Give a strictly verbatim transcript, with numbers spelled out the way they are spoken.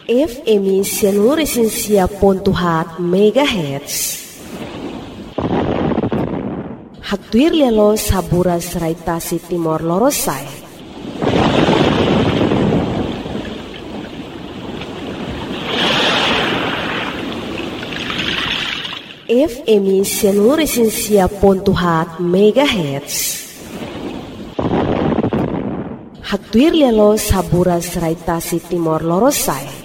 F M Sianuresinsia pontuhat megahertz. Haktuir lialo saburas raitasi Timor Lorosai. F M Sianuresinsia pontuhat megahertz. Haktuir lialo saburas raitasi Timor Lorosai.